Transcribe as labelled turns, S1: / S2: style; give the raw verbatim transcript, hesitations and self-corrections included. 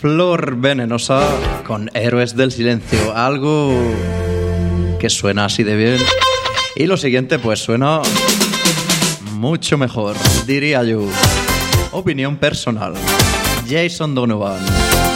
S1: Flor Venenosa con Héroes del Silencio. Algo que suena así de bien. Y lo siguiente pues suena mucho mejor, diría yo. Opinión personal. Jason Donovan.